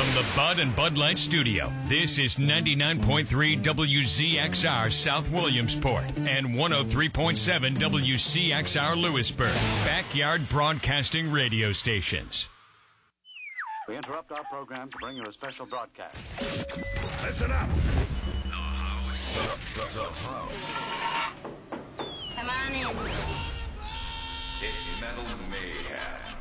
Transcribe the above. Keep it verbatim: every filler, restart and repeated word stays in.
From the Bud and Bud Light Studio, this is ninety-nine point three W Z X R South Williamsport and one oh three point seven W C X R Lewisburg, backyard broadcasting radio stations. We interrupt our program to bring you a special broadcast. Listen up! The house. The house. Come on in. It's Metal Mayhem.